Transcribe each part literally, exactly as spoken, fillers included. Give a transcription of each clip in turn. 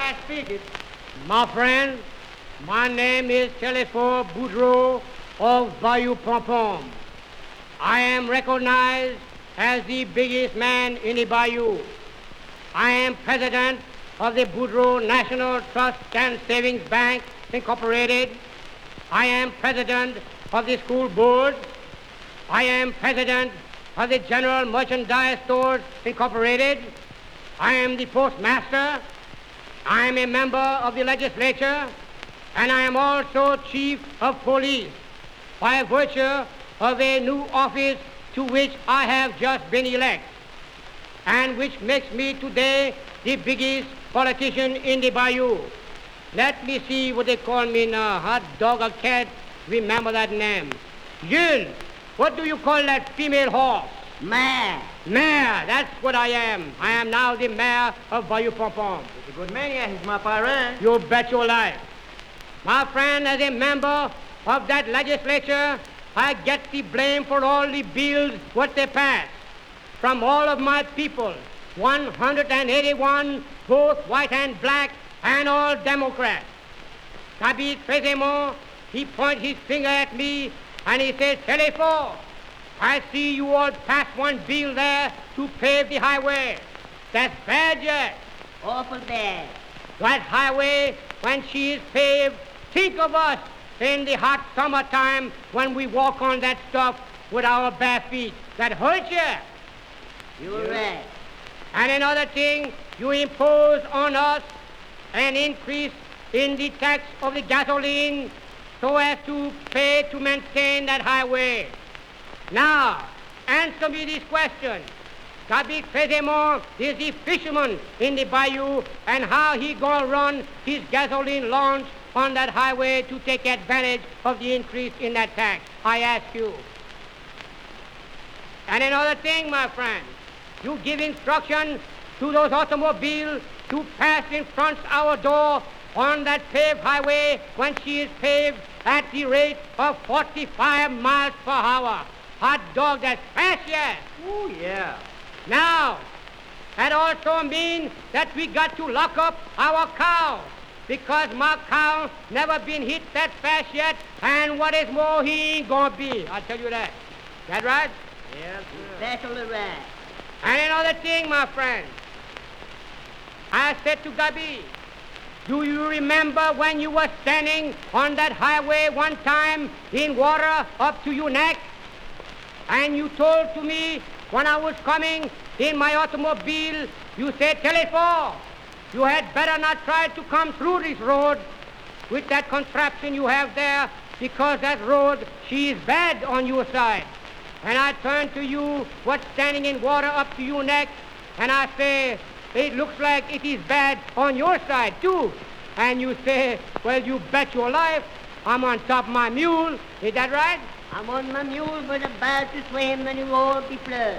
I speak it. My friend, my name is Telephone Boudreau of Bayou Pompom. I am recognized as the biggest man in the Bayou. I am president of the Boudreau National Trust and Savings Bank, Incorporated. I am president of the school board. I am president of the General Merchandise Stores, Incorporated. I am the postmaster. I am a member of the legislature, and I am also chief of police by virtue of a new office to which I have just been elected, and which makes me today the biggest politician in the Bayou. Let me see what they call me now. Hot dog or cat, remember that name. Jules, what do you call that female horse? Mayor. Mayor, that's what I am. I am now the mayor of Bayou Pompom. He's a good man, yeah. He's my parent. You bet your life. My friend, as a member of that legislature, I get the blame for all the bills what they pass from all of my people, one hundred eighty-one, both white and black, and all Democrats. David Fezemont, he points his finger at me, and he says, Telephone, I see you all pass one bill there to pave the highway. That's bad, Jack. Awful bad. That highway, when she is paved, think of us in the hot summertime when we walk on that stuff with our bare feet. That hurts you. You're right. And another thing, you impose on us an increase in the tax of the gasoline so as to pay to maintain that highway. Now, answer me this question. David Fezemont is the fisherman in the bayou, and how he gonna run his gasoline launch on that highway to take advantage of the increase in that tax? I ask you. And another thing, my friend, you give instruction to those automobiles to pass in front of our door on that paved highway when she is paved at the rate of forty-five miles per hour. Hot dog, that's fast, yes. Oh, yeah. Now, that also means that we got to lock up our cow, because my cow never been hit that fast yet, and what is more, he ain't gonna be. I'll tell you that. That right? Yes, sir. Especially right. And another thing, my friend, I said to Gabi, do you remember when you were standing on that highway one time in water up to your neck? And you told to me when I was coming in my automobile, you said, Telephone, you had better not try to come through this road with that contraption you have there, because that road, she is bad on your side. And I turned to you, what's standing in water up to your neck, and I say, it looks like it is bad on your side, too. And you say, well, you bet your life, I'm on top of my mule. Is that right? I'm on my mule, but about to swim in the road be flood.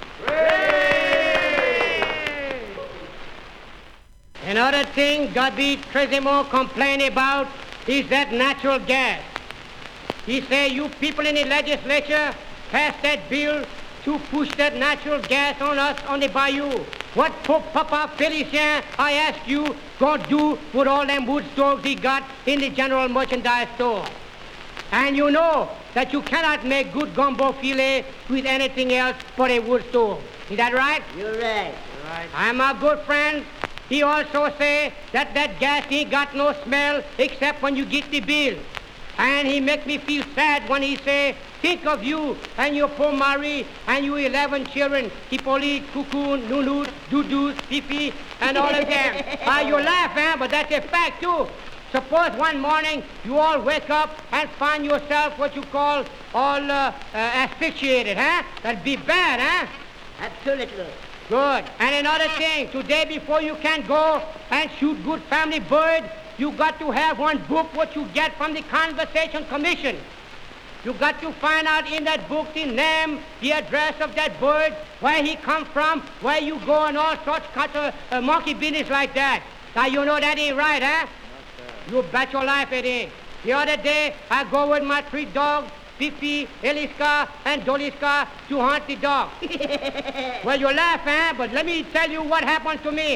Another thing Gabi Trezimo complain about is that natural gas. He say, you people in the legislature passed that bill to push that natural gas on us on the bayou. What Pope Papa Felicien, I ask you, gonna do with all them wood stoves he got in the general merchandise store? And you know that you cannot make good gumbo filet with anything else but a wood stove. Is that right? You're right. You're right. I'm a good friend. He also say that that gas ain't got no smell except when you get the bill. And he make me feel sad when he say, think of you and your poor Marie and your eleven children, Hippolyte, Cocoon, Nunu, Dudu, Fifi, and all of them. Ah, you laugh, eh? But that's a fact, too. Suppose one morning you all wake up and find yourself what you call all uh, uh, asphyxiated, huh? That'd be bad, huh? Absolutely. Good. And another thing, today before you can go and shoot good family bird, you got to have one book what you get from the Conversation Commission. You got to find out in that book the name, the address of that bird, where he come from, where you go, and all sorts of uh, monkey business like that. Now you know that ain't right, huh? You bet your life it ain't. The other day, I go with my three dogs, Fifi, Eliska, and Doliska, to hunt the dog. Well, you laugh, eh? But let me tell you what happened to me.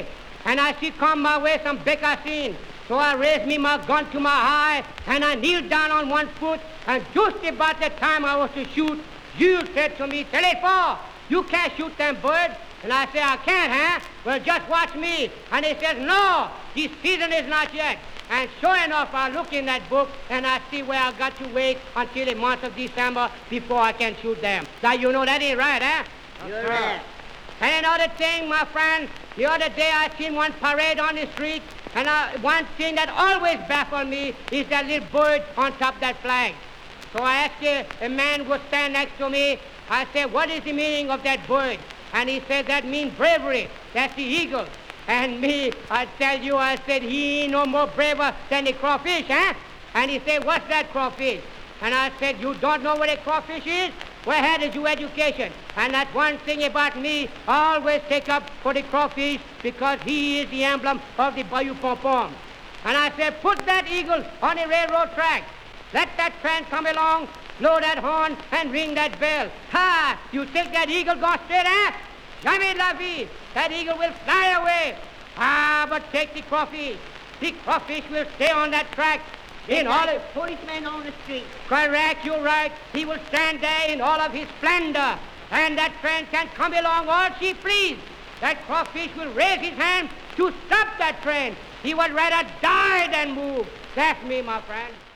and I see come my way some beccassine. So I raised me my gun to my eye, and I kneeled down on one foot, and just about the time I was to shoot, Jules said to me, Telefort, you can't shoot them birds. And I said, I can't, huh? Well, just watch me. And he says, no, the season is not yet. And sure enough, I look in that book, and I see where I got to wait until the month of December before I can shoot them. Now, you know that ain't right, huh? You're right. And another thing, my friend, the other day I seen one parade on the street, and I, one thing that always baffled me is that little bird on top of that flag. So I asked a, a man who stand next to me, I said, what is the meaning of that bird? And he said, that means bravery. That's the eagle. And me, I tell you, I said, he ain't no more braver than the crawfish, huh? And he said, what's that crawfish? And I said, you don't know what a crawfish is? Where had you education? And that one thing about me, I always take up for the crawfish because he is the emblem of the Bayou Pom-Pom. And I said, put that eagle on the railroad track. Let that train come along, blow that horn, and ring that bell. Ha! You think that eagle gone straight, eh? Jamais la vie. That eagle will fly away. Ah, but take the crawfish. The crawfish will stay on that track in all Like of... a policeman on the street. Correct, you're right. He will stand there in all of his splendor. And that train can come along all she please. That crawfish will raise his hand to stop that train. He would rather die than move. That's me, my friend.